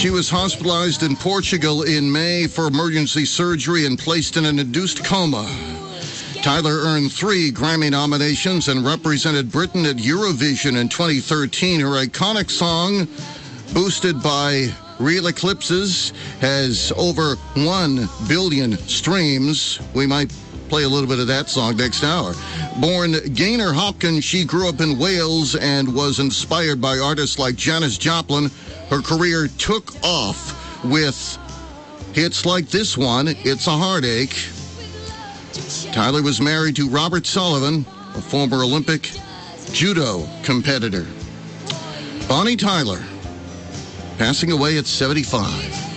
She was hospitalized in Portugal in May for emergency surgery and placed in an induced coma. Tyler earned 3 Grammy nominations and represented Britain at Eurovision in 2013. Her iconic song, boosted by Real Eclipses, has over 1 billion streams. We might play a little bit of that song next hour. Born Gaynor Hopkins, she grew up in Wales and was inspired by artists like Janis Joplin. Her career took off with hits like this one, It's a Heartache. Tyler was married to Robert Sullivan, a former Olympic judo competitor. Bonnie Tyler, passing away at 75.